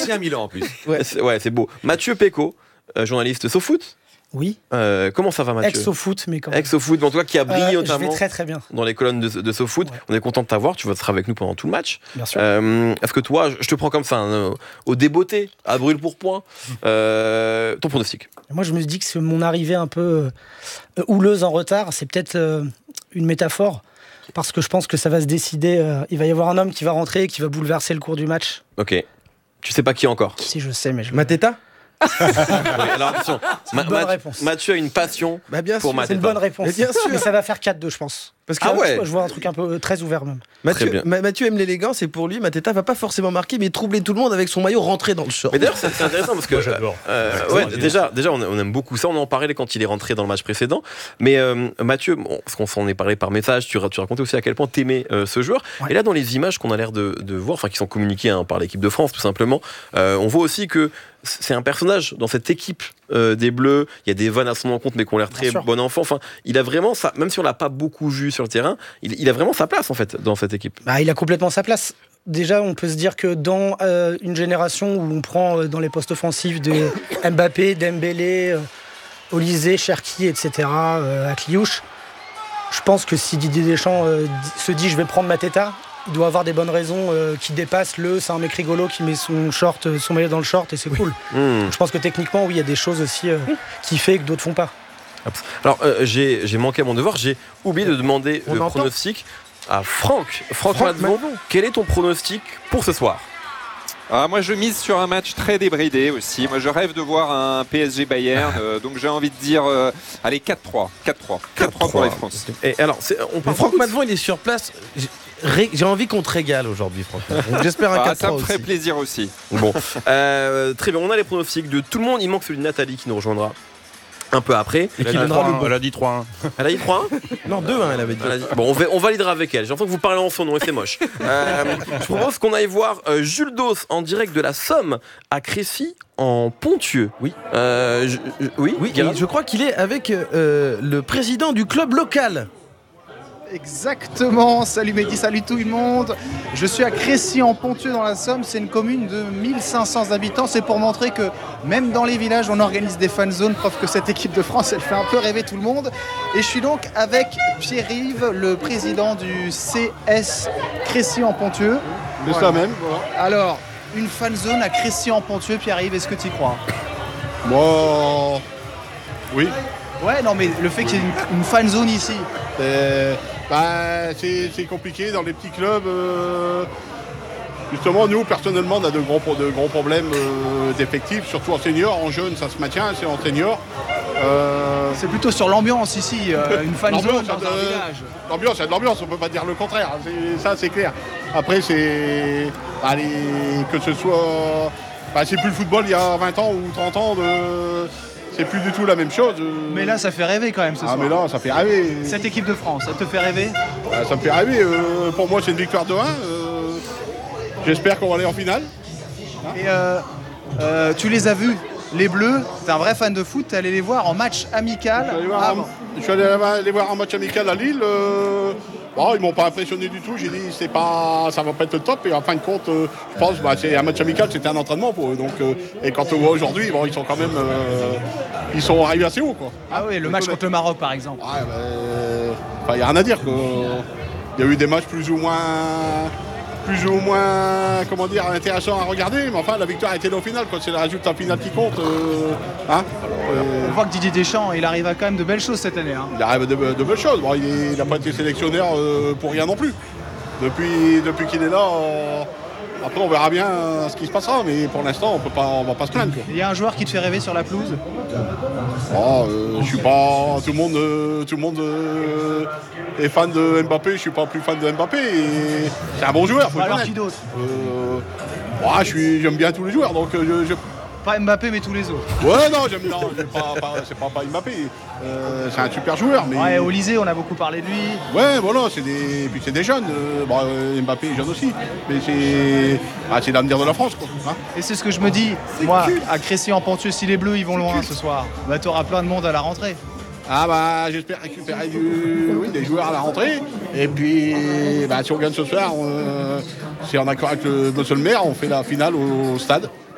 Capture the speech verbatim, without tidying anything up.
Ancien Milan en plus. Ouais, c'est, ouais, c'est beau. Mathieu Péco, euh, journaliste SoFoot. Oui. Euh, comment ça va, Mathieu? Ex-SoFoot, mais quand même. Ex-SoFoot, mais en tout cas qui a brillé euh, notamment je vais très très bien. dans les colonnes de, de SoFoot. Ouais. On est content de t'avoir. Tu vas être avec nous pendant tout le match. Bien sûr. Euh, est-ce que toi, je te prends comme ça, hein, au débeauté, à brûle pour point, euh, ton pronostic? Moi, je me dis que mon arrivée un peu euh, houleuse en retard, c'est peut-être euh, une métaphore. Parce que je pense que ça va se décider. Euh, il va y avoir un homme qui va rentrer et qui va bouleverser le cours du match. Ok. Tu sais pas qui encore? Si, je sais, mais je. Mateta. Oui, alors attention, c'est une bonne Ma- réponse. Mathieu a une passion bah bien pour sûr, Mateta. C'est une bonne réponse. Mais bien sûr. Mais ça va faire quatre deux, je pense. Parce que ah ouais. je, je vois un truc un peu euh, très ouvert même. Mathieu, bien. Ma- Mathieu aime l'élégance et pour lui, Mateta va pas forcément marquer, mais troubler tout le monde avec son maillot rentré dans le short. Mais d'ailleurs, c'est, c'est intéressant parce que Moi, j'adore. euh, Ouais, ouais, j'adore. déjà, déjà, on, on aime beaucoup ça. On en parlait quand il est rentré dans le match précédent. Mais euh, Mathieu, bon, parce qu'on s'en est parlé par message, tu, tu racontais aussi à quel point t'aimais euh, ce joueur. Ouais. Et là, dans les images qu'on a l'air de, de voir, enfin qui sont communiquées hein, par l'équipe de France, tout simplement, euh, on voit aussi que c'est un personnage dans cette équipe euh, des Bleus. Il y a des vannes à son encontre, mais qui ont l'air très bon enfant. Enfin, il a vraiment ça. Même si on l'a pas beaucoup vu sur le terrain, il, il a vraiment sa place en fait dans cette équipe. Bah, il a complètement sa place. Déjà, on peut se dire que dans euh, une génération où on prend euh, dans les postes offensifs de Mbappé, Dembélé, euh, Olysée, Cherki, et cetera, euh, Akliouche, je pense que si Didier Deschamps euh, se dit je vais prendre Mateta, il doit avoir des bonnes raisons euh, qui dépassent le c'est un mec rigolo qui met son short, son maillot dans le short et c'est cool. Mmh. Je pense que techniquement, oui, il y a des choses aussi euh, qui fait que d'autres font pas. Alors, euh, j'ai, j'ai manqué à mon devoir, j'ai oublié de demander On le entend pronostic à Franck. Franck, Franck Madelon, Madelon. quel est ton pronostic pour ce soir? Ah, moi je mise sur un match très débridé aussi. Moi je rêve de voir un P S G Bayern, euh, donc j'ai envie de dire euh, allez quatre trois. quatre trois. quatre trois pour les Français. Et alors, c'est, on parle Franck Madelon, il est sur place. J'ai, ré, j'ai envie qu'on te régale aujourd'hui, Franck. Donc j'espère un Ah, quatre trois ça me ferait aussi. plaisir aussi. Bon, euh, très bien, on a les pronostics de tout le monde. Il manque celui de Nathalie qui nous rejoindra un peu après. Et qui Elle a dit donnera trois le un, bon. elle a dit trois un. Elle a dit trois un? Non, deux un, elle avait dit. Elle a dit- Bon, on, va- on validera avec elle. J'ai l'impression que vous parlez en son nom et c'est moche. Euh, je propose qu'on aille voir euh, Jules Dos en direct de la Somme à Crécy en Ponthieu. Oui. Euh, je- je- oui, Oui, Guérin et je crois qu'il est avec euh, le président du club local. Exactement, salut Mehdi, salut tout le monde. Je suis à Crécy en Ponthieu dans la Somme, c'est une commune de mille cinq cents habitants. C'est pour montrer que même dans les villages on organise des fan zones, preuve que cette équipe de France elle fait un peu rêver tout le monde. Et je suis donc avec Pierre-Yves, le président du C S Crécy en Ponthieu. C'est Voilà. ça même, voilà. Alors, une fan zone à Crécy en Ponthieu, Pierre-Yves, est-ce que tu y crois? Moi, oui. Ouais, non mais le fait qu'il y ait une, une fan zone ici, C'est, bah, c'est, c'est compliqué dans les petits clubs. euh, justement, nous, personnellement, on a de gros, pro- de gros problèmes euh, d'effectifs, surtout en senior. En jeune, ça se maintient, c'est en senior. Euh, c'est plutôt sur l'ambiance ici, euh, une fan L'ambiance, zone dans ça un de- village. L'ambiance, il y a de l'ambiance, on peut pas dire le contraire. C'est- ça, c'est clair. Après, c'est. Bah, les- que ce soit. Bah, c'est plus le football il y a vingt ans ou trente ans. De... C'est plus du tout la même chose. Mais là, ça fait rêver quand même ce Ah, soir. mais là, ça fait rêver. Cette équipe de France, ça te fait rêver? Ah, ça me fait rêver. Euh, pour moi, c'est une victoire de un. Euh, j'espère qu'on va aller en finale. Et euh, euh, tu les as vus, les Bleus, t'es un vrai fan de foot, t'es allé les voir en match amical. Je suis allé voir, Ah, un, bon. je suis allé les voir en match amical à Lille. Euh, bon, ils m'ont pas impressionné du tout. J'ai dit c'est pas, ça va pas être le top. Et en fin de compte, euh, je pense bah, c'est un match amical, c'était un entraînement pour eux. Donc, euh, et quand on voit aujourd'hui, bon, ils sont quand même, euh, ils sont arrivés assez haut, quoi. Ah oui, le match contre le Maroc par exemple. Ouais, il n'y a rien à dire. Quoi. Il y a eu des matchs plus ou moins, plus ou moins, comment dire, intéressants à regarder. Mais enfin, la victoire a été là au final. Quoi. C'est le résultat final qui compte. euh, hein. Euh, On voit que Didier Deschamps, il arrive à quand même de belles choses cette année. Hein. Il arrive de, de belles choses. Bon, il n'a pas été sélectionneur euh, pour rien non plus. Depuis, depuis qu'il est là, euh, après on verra bien euh, ce qui se passera. Mais pour l'instant, on peut pas, on va pas se plaindre. Quoi. Il y a un joueur qui te fait rêver sur la pelouse? Oh, euh, je suis pas. Tout le monde, euh, tout le monde euh, est fan de Mbappé. Je suis pas plus fan de Mbappé. Et c'est un bon joueur. Faut Alors le qui connaître. d'autre? Euh, ouais, je suis, j'aime bien tous les joueurs. Donc euh, je, je- Pas Mbappé mais tous les autres. ouais, non, j'aime non, j'aime pas, pas- c'est pas, pas Mbappé. Euh, c'est un super joueur. Mais Ouais, Olysée, on a beaucoup parlé de lui. ouais, voilà, c'est des, puis c'est des jeunes. euh, bon, euh, Mbappé est jeune aussi, mais c'est, ah, c'est l'avenir de la France, quoi. Hein. Et c'est ce que je me dis, moi, à Crécy en Ponthieu, si les Bleus ils vont loin ce soir, bah t'auras plein de monde à la rentrée. Ah bah j'espère récupérer du, oui, des joueurs à la rentrée. Et puis bah, si on gagne ce soir, on, euh, c'est en accord avec le, monsieur le maire, on fait la finale au, au stade.